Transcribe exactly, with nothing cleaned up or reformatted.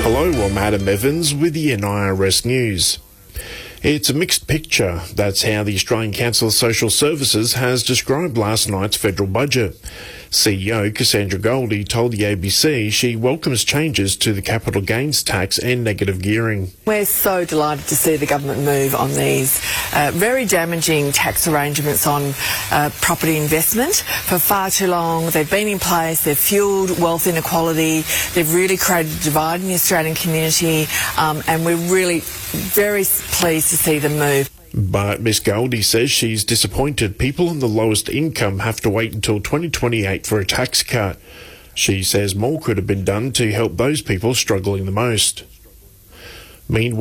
Hello, I'm Adam Evans with the N I R S News. It's a mixed picture. That's how the Australian Council of Social Services has described last night's federal budget. C E O Cassandra Goldie told the A B C she welcomes changes to the capital gains tax and negative gearing. We're so delighted to see the government move on these uh, very damaging tax arrangements on uh, property investment. For far too long, they've been in place, they've fuelled wealth inequality, they've really created a divide in the Australian community, um, and we're really very pleased to see them move. But Miss Goldie says she's disappointed people on the lowest income have to wait until twenty twenty-eight for a tax cut. She says more could have been done to help those people struggling the most. Meanwhile,